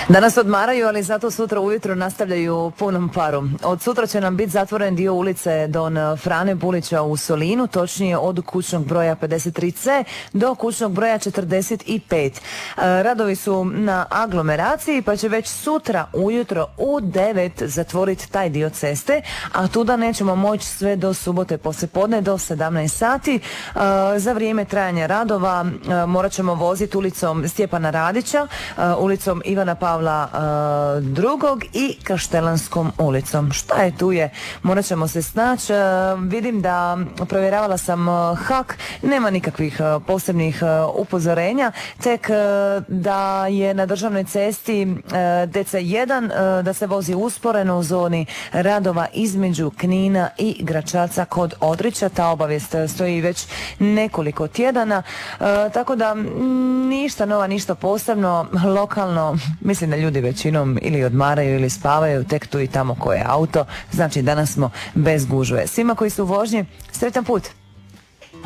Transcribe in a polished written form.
Danas odmaraju, ali zato sutra ujutro nastavljaju punom parom. Od sutra će nam biti zatvoren dio ulice Don Frane Bulića u Solinu, točnije od kućnog broja 53C do kućnog broja 45. Radovi su na aglomeraciji, pa će već sutra ujutro u 9 zatvoriti taj dio ceste, a tuda nećemo moći sve do subote poslijepodne do 17 sati. Za vrijeme trajanja radova morat ćemo voziti ulicom Stjepana Radića, ulicom Ivana Pavla II i Kaštelanskom ulicom. Šta je tu je? Morat ćemo se snaći. Vidim da provjeravala sam HAK, nema nikakvih posebnih upozorenja, tek da je na državnoj cesti DC1 da se vozi usporeno u zoni radova između Knina i Gračaca kod Odrića. Ta obavijest stoji već nekoliko tjedana, tako da ništa nova, ništa posebno. Lokalno mislim da ljudi većinom ili odmaraju ili spavaju, tek tu i tamo koje je auto, znači danas smo bez gužve. Svima koji su u vožnji, sretan put!